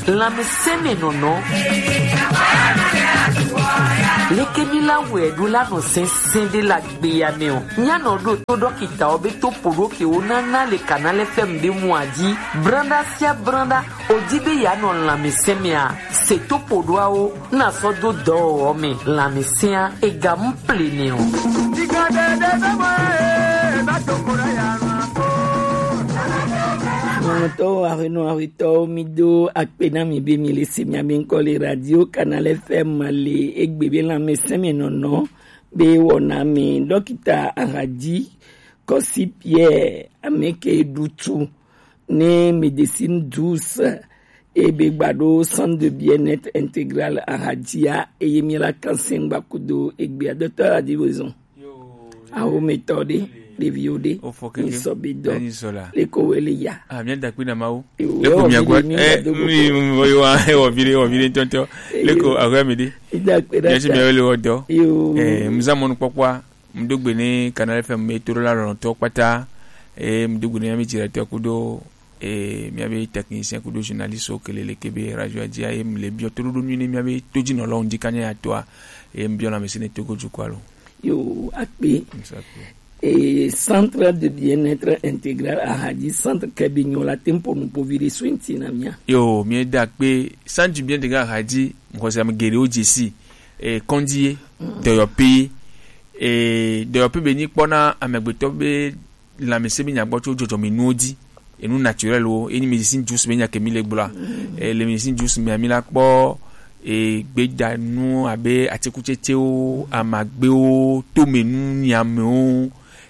la me seme no leke mi la wedu la no sensen de la gbeya me o nya no do to dokita obe to poro ke ona na le canal FM de muaji branda sia branda odibe ya no la me semia se to podwa o na so do o me la me sia e gam pleni o to arito mido akpena mi be mi le semia ben ko le radio canal FM le egbebe la me semia no be wona mi dokita Aradi Kosi Pierre ameke dutu ne médecine douce et begbado centre de bien-être intégral Aradia et yemila kansen bakudo egbe docteur Adivozon a o méthode de viode ni sobido le koweliya bien dakuna mau le ko miagwa o vire tonto le ko agamidi yesu mi wele odo mzamonu popwa mdugbe ni Canal FM metoro la ron to pata mdugbe ni mi directeur kudo mi avait technicien kudo journaliste o kelele kebe radio adia le bio to do ni mi avait toji no lo ndi kanya atwa mbio na mesine to go jukwalo yo akbe et centre de bien-être intégral Aradi centre Kabignola tempo no poviri swinti na mia yo mi dakbe centre du bien-être Aradi ngoza mgere ojesi kondie de your pays et de your pays beni pona amegbeto be la mesebi nya gbocho jojo menodi enu naturel o eni medicine juice be nya kemile gbla le medicine juice me amila po gbeda nu abe atekuchete o amagbe o to menu nyame o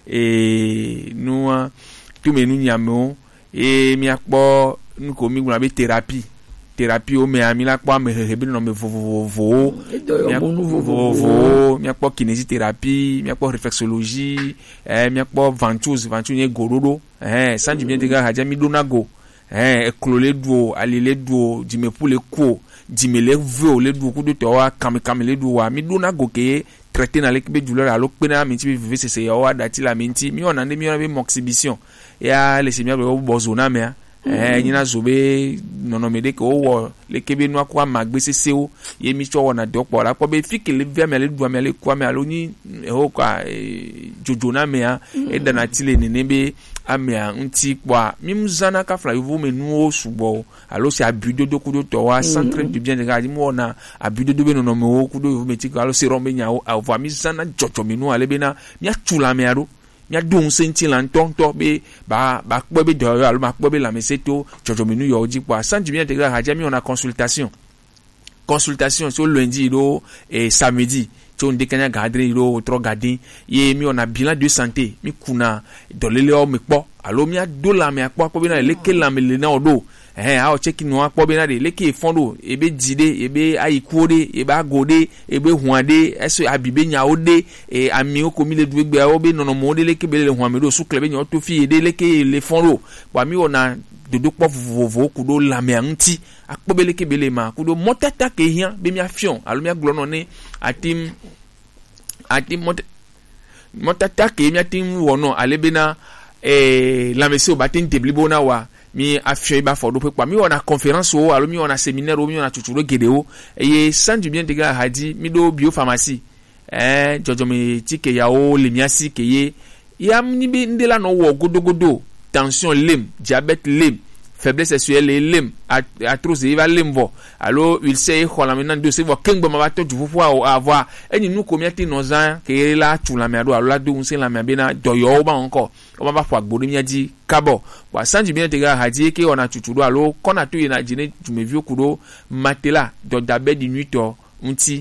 nu to menu nyame o mi akpo nko mi gbla be thérapie o me amila po amehebe no me vovovo mi akpo kinésithérapie mi akpo réflexologie mi akpo ventouse nye gorodo sanji bien tega haja mi donago eklole duo alile duo dimepule ko dimele veo le duo kudo to wa kam le duo wa mi donago ke traiter na lekbe douleur alo pena mi ti vive c'est ya wa dati la minti mi on ande mi on be moxibition ya le semia be bozona me nyina zobe nono mede ko wo le kebe no akwa magbe seseo ye mi cho wona de opora ko be fiki le via me le dua me le kwa me aloni ho kwa jojona me a dana tile ne be amia nti kwa mi muzana ka fla yovo me nu osubo alo se abudodo kudo to wa centre de bien de gadi mo na abudodo be nono me o kudo yovo me ti alo se rombe nya o ava mi zana jojo me nu ale be na mi atula me aro mi adon senti lan tonto be ba kpo be do alo ma kpo be la meseto jojo menu yo ji kwa sanji bien intégral haja mi on a consultation sur lundi do et samedi to ndekanya gadre do tro gadin ye mi on a bilan de santé mi kuna dolele o mi kpo alo mi adola mi akpo be na leke la mi le na odo a o check no akpo be na de leke fondo ebe jide ebe ayikuode ebe agode ebe huade eso abibe nya ode ami o komi le duegbe o be nono mo de leke be le huame do su klebe nya o to fi de leke le fondo wa mi ona dodo kpo vovo kudo la me anti akpo be leke be le ma kudo motata ke hian be mi afion alo mi aglono ne atim motata ke mi atim wono alebena la mesi o batin teblibo na wa mi afio ba fodo pe kwa mi ona conférence o alo mi ona séminaire o mi ona tuturo gede o eye centre du bien tega hadi mi do biopharmacie jojo mi tike ya o le miasi ke ye ya ni be ndela no wo godogodo tension lem diabète lem faiblesse sexuelle lem atroce va lemvo alo il sait khola maintenant de se vo kengbo ma bato du fo avoir eni nu ko mi ati nozan ke la tula mi ado alo la do unse la mi abena doyo ba encore o ba fo agbori mi adi kabo wa sanji bien tega hadi ke ona tutudo alo kona to yena jine jumevio kudo matela do dabe di nuit to unti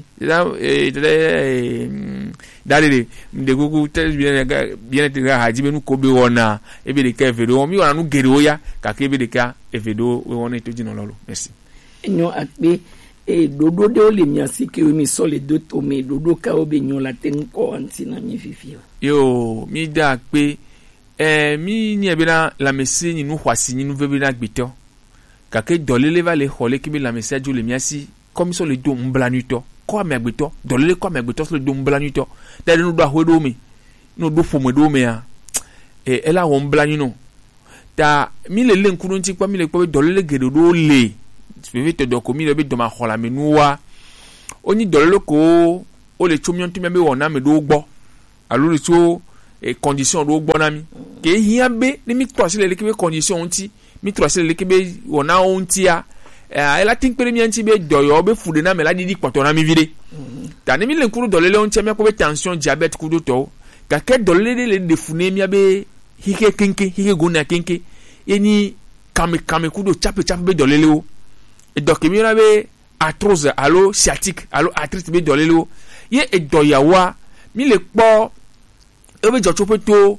dalele de gugu bien tega hadi benu ko be wona e be de ka vedo mi ona nu gere oya ka ke be de ka e vedo we wona to jino lolo merci nyo akbe dodo de ole miasi ke mi sole do to me dodo ka obe nyo la ten ko anti na mi fifi yo mi da pe mi ni ebena la mesi ni nu hwasi ni nu vebena gbito ka ke dolele va le hole ke be la mesi ajo le miasi comme sur le do mblanuto ko amegbeto dolele ko amegbeto sur le do mblanuto da nu do ahwedo mi no do fo medo me a ela wo mblanyu no ta mi le nkuru nti kwa mi le ko dolele gedo do le veve to do komi le be do ma xola me nuwa oni dolelo ko o le chomion ti me be wona me do gbo alo le so e condition do gbo na mi ke hia be ni mi to sile le ke be condition onti mi to sile le ke be wona onti a ela tin pere mi anti be doyo be fude na me la didi kpoto na mi vide ta ni mi le nkuru dolele onti me ko be tension diabète ku do to ka ke dolele le defune mi be hike kinki hike gona kinki eni kame ku do chape be dolele o e doke mi na be arthrose alo sciatique alo arthrite be dolele o ye e doyawa mi le po e be jochope to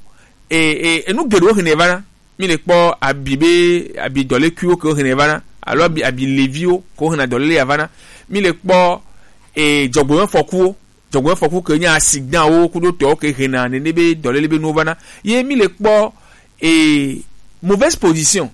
nu gero henevana mi le po abi dole kuo ko henevana alo abi levio ko hena dole yavana mi le po jogbo foku ko nya accident o ku do to ke hena ne be dole le be novana ye mi le po mauvaise position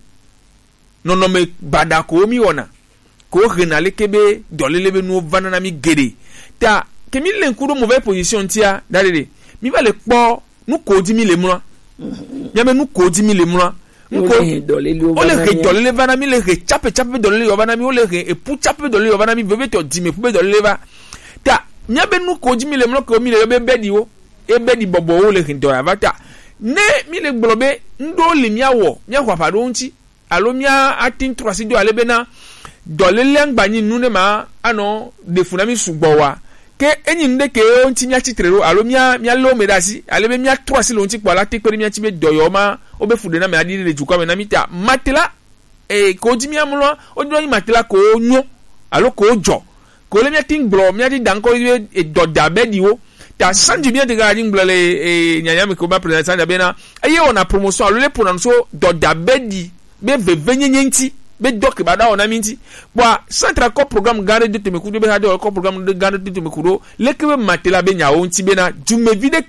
non me badako mi wona ko hena le kebe dole le be novana na mi gede ta ke mi le nkudo mauvaise position tia dalele mi va le po nu ko di mi le mura nyame nu ko di mi le mura ole dolele vana mi le re chape dolele yovana mi ole re e pu chape dolele yovana mi veve to di me pu be dolele va ta nyame nu ko di mi le mura ko mi le be bedi o e bedi bobo o le re do va ta ne mi le gblobe ndo le mi awo mi akwa pado nti alo mi atin 3 do ale bena dolele ngbani nu ne ma ano defuna mi sugbo wa ke enyi nde ke onti mia chitrero alo mia lo medasi ale be mia 3 lo onti kwala te pere mia chibe doyo ma obe fude na me adi le jukwa me na mita matela ko di mia mlo o do matela ko nyo alo ko jo ko le mia ting blo mia di danko e doda bedi wo ta sanji mia de ga ding blo le nyanya me ko ba president sanja bena aye ona promotion alo le pronounce doda bedi be vevenye nti be doke bada ona minti bwa central co programme gare de temekudo be hade co programme de gare de temekudo lekebe matela be nyawo nti be na jume vide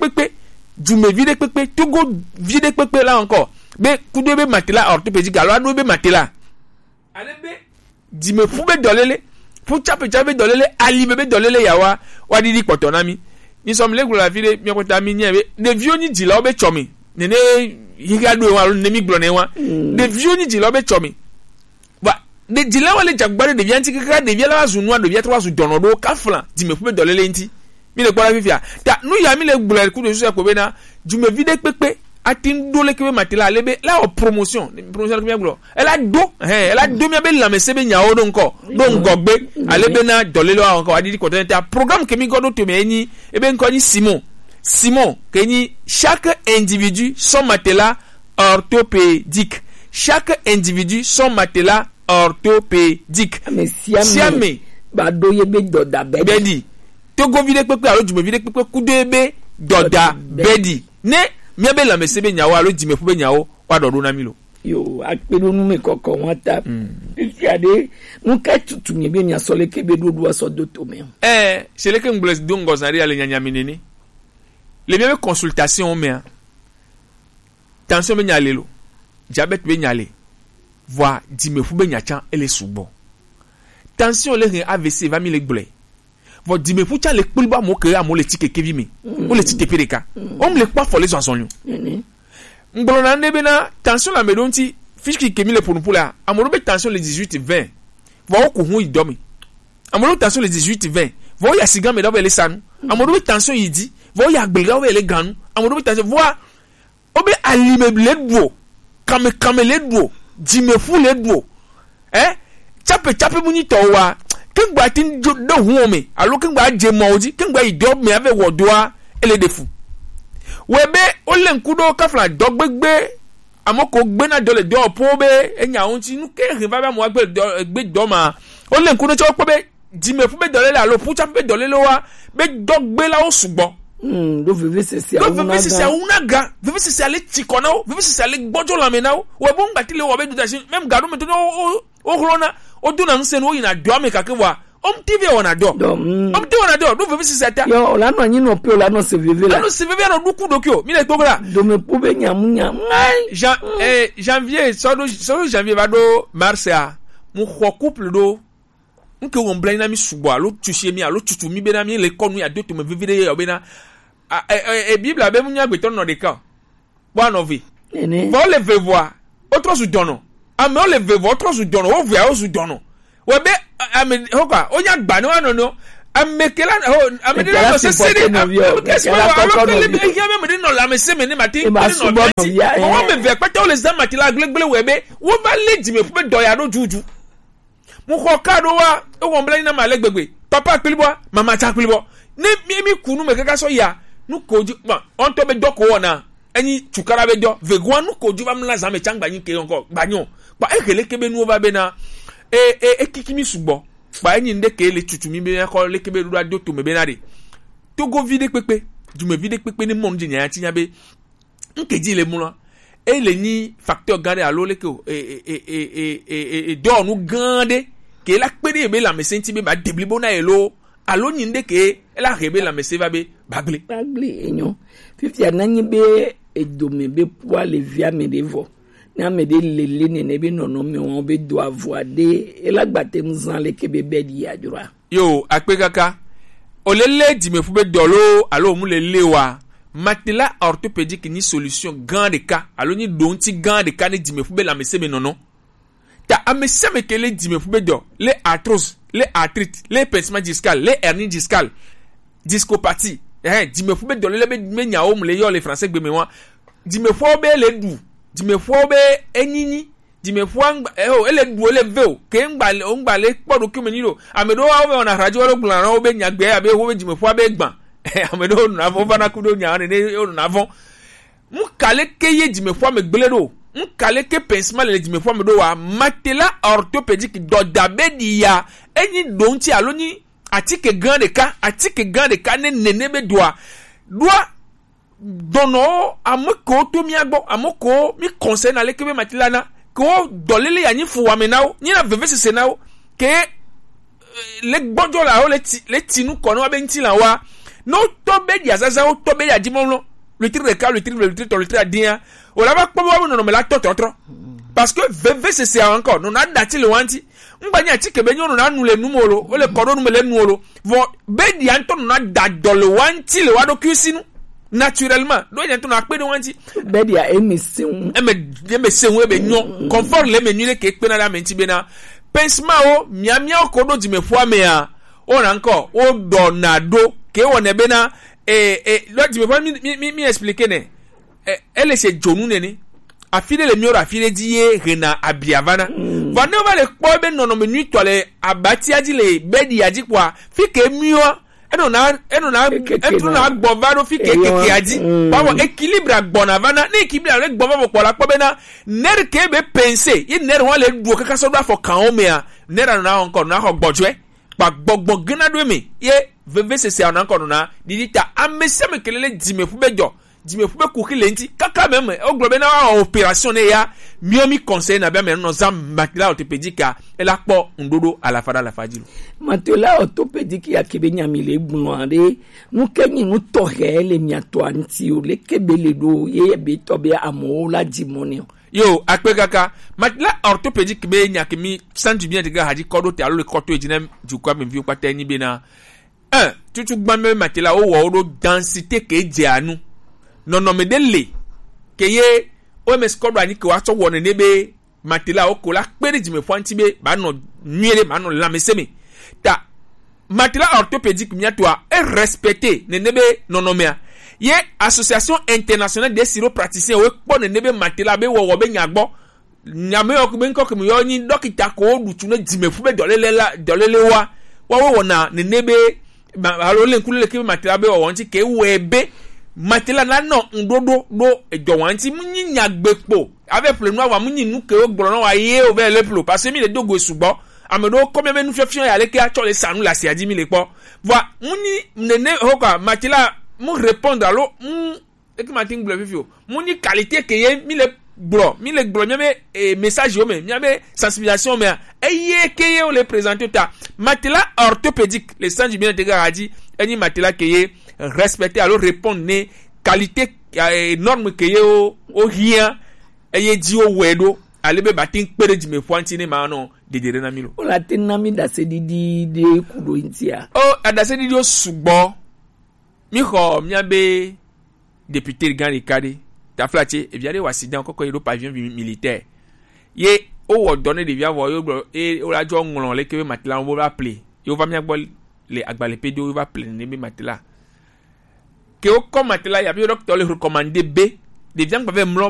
pepe togo vide pepe là encore be kudo be matela orthopédique alors ado be matela ale be dime fube dolele fu chape dolele ali be dolele yawa wadidi kpotonami ni som le la vide mi ko tami nyebe de vioni di la obe chomi nene higa do wa nemi glone wa de vioni di la obe chomi de dilawa le jagbare de vianti kaka de viala zunwa de viatra zu donodo kafla di me fube dolele nti mi le kwala fifia ta nu ya mi le gbula ku de so ko be na jume vide pepe atin do le ke matela lebe la o promotion ko mi glo ela do mi be la me sebe nyawo do nko do ngogbe alebe na dolele wa nko adidi ko ta programme ke mi godo to me ni e be nko ni Simon ke ni chaque individu son matelas orthopédique orthopédique siame bado ye be doda bedi togo vide pepe alo jume vide pepe kude be doda bedi ne miabe la mesebe nyawo alo jime fu be nyawo wa dodo na milo yo akpelo nu me koko wata ifiade nka tutu mi be nya sole ke be dodo aso doto me c'est le que ngbles dongo zari ale nyanya minene le miabe consultation me tension be nyalelo diabète be nyale voix dime fu be nyachan ele subo tension le rin AVC va mi le gble vo dime fu cha le kulba mo ke amo le tike kevi mi o le tike pereka o me le pa fo le sonson ngolo na ndebe na tension la medonti fiski kemi le ponupula amoro be tension le 18-20 vo ko hu idomi amoro tension le 18-20 vo ya siga me do be le sanu amoro be tension yidi vo ya gbega we le ganu amoro be tension vo obe alime le duo kame le duo dime fu le duo chape muni to wa kengba tin do hu me alo kengba je moji kengba ido me ave wodoa ele defu webe ole nkudo kafla dogbegbe amoko gbe na dole do pobe enya onti nu ke rin baba mo gbe do ma ole nkudo cho pobe dime fu be dole la lo fu chape dole lo wa be dogbe la osugbo do vive c'est unaga vive c'est aller tikona vive c'est aller gbojo la mena we bo ngati le wo be do même gado me to o hlona o duna nsen wo ina do ameka ke wa TV on do do vive c'est ta yo la no nyino pe la no se vive la no se vive no duku dokyo mi le togora do me poube nyamunya janvier so janvier va do mars a mu xo couple do nke won blan na mi subo alo tuchie mi alo tutu mi be na mi le konu ya do to me vive ye obe na bible abe munya gbeto no de ka one of it vo le vevoir autre su dono ame o le vevoir autre su dono o via o su dono webe ame hoka onya gba no no amekela amedela no se siri no la me se me ni mati no mati o me ve pete o le za mati la glegle webe wo ba le di me fu be do ya no juju mo ko kado wa e won bla ni na ma le gbegbe papa pilibo mama cha pilibo ne mi kunu me kaka so ya nu koji ma on to be doko wona eni tukara be do vegwa nu koji ba mla za me changba yin ke onko gbanyo ba ekele kebe nu ba be na kikimi subo ba eni nde ke le tutumi be ko le kebe ru ado to me be na de to go vide pepe du me vide pepe ni mon jinya ti nya be nkeji le mu lo e le ni facteur gande alo le ko do nu gande ke la pede be la me senti be ba deblibo na elo alo nyi nde ke la rebe la me se va be bagli enyo 50 ananyi be edome be poa le via me devo na me de lele ne be nono me won be do avoade elagbate mzan le ke be bedi ajura yo akpe kaka olele di me fu be dolo alo mu lele wa matela orthopédique ni solution grande cas alo ni donti grande cas ni di me fu be la me se me nono ta amese me ke le di me fu be do le arthrose les arthrites, les pincements discales, les hernies discales, discopathie. Di me fu be do le be me nya o mu le yo le français gbe me wa. Di me fu be le du, di me fu be enini, di me fu ele du ele veo, ke ngba le podo ki me ni lo. Amedo wa be ona radio lo glan o be nya gbe abi ho be di me fu be gban. Amedo na vo bana kudo nya ne o na vo. Mu kale keye di me fu me gbele do. Nkale ke pincement le di me fu me do wa matela orthopédique do dabe di ya eni donti aloni atike grande ka ne nene be doa dono amoko to mi agbo amoko mi conseil na le ke be matela na ko dolele ya ni fu wa me nawo ni na veve se nawo ke le gbojo la o le tinu kono be nti la wa no to be di azaza o to be ya dimon le tri de ka le tri adien o la ba kpo bo no me la tototro parce que veve se encore no na dati le wanti ngba nya chike be nyono na nu le numolo o le kodo nu le nuolo vo be di anto no na da dole wanti le wado kusinu naturellement do nya to na pe do wanti be di a emission eme senwe be nyon confort le menu le ke pe na la menti be na pensement o miamia kodo di me fo me a o na nko o donado ke wona be na lo di me fo mi expliquer ne elle c'est jonu nene afile le mioro afile diye rena abiavana vana va le kpobe nono menu tole abati aji le bedi aji kwa fike mio eno na gbovado fike keke aji bawo équilibre agbonavana ni équilibre le gbovavo kwa la kpobe na ner ke be penser ye ner wa le duo kaka so do afo kan o me a ner na encore na ho gbojwe pa gbogbo gna do me ye vvcc na encore na didita amese me kelele dime fu bejo dime fu be kuki lenti kaka même o globe na opération ne ya miomi conseil na bien no zam matela orthopédique et la po ndodo à la fada la fadilo matela orthopédique ya kebenya mile gbonde nu kenyi nu tohe le miato anti o le kebele do ye be tobe amo la dimonio yo akpe kaka matela orthopédique be nya kimi santu bien diga haji kodo te alo le koto ejinem jukwa me vi kwa teni be na tutu gbame matela o wo do densité ke je anu non me dele keye o me score ni ko aso won ne be matela o ko la pere di me fanti be ba no nuere ba no la meseme ta matela orthopédique miatoa est respecté ne be non me ye association internationale des chiropraticiens o po ne be matela be wo be nyagbo nyame o ko be nko ko mi yo ni dokita ko dutu na di me fu be dolele wa wo na ne be alo le nkulu le ke matela be wo wonti ke webe matela na no ndodo do ejo wanti munyi nyagbepo ave plenu wa munyi nu ke ogboro na wa ye o ve le plo parce que mi le dogo subo amedo comme me nu fiafian ya le ke a chole sanu la si adi mi le po va munyi nene hoka matela mu répondre alo e ki matin glo fifio munyi qualité ke ye mi le glo mi me message yo me mi ave sensibilisation me ye ke ye o le présenter ta matela orthopédique le sang du bien-être garadi eni matela ke ye respecter alors répondre ne qualité énorme que yo o rien eye di o wedo alebe batin pere di me fanti ne ma no dedere na milo o la tinami da se di de kudo intia o adase di o sugbo mi ko mi abe député Gani Kade ta flache e viare wasida encore ko pavillon militaire ye wɔ dɔ ne ɖevia vɔ ye wo la dzɔ ŋlɔ le ke be matela wo va ple ye wo va mia gbɔ le agbalẽ pe do wo va ple ne be matela ke wo kɔ matela ya be docteur le recommandé B ɖevia ŋgba ve mlɔ